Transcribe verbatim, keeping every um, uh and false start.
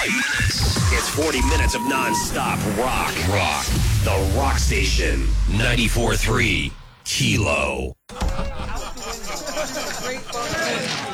forty-five minutes. It's forty minutes of non-stop rock. Rock. The Rock Station. ninety-four point three Kilo. Great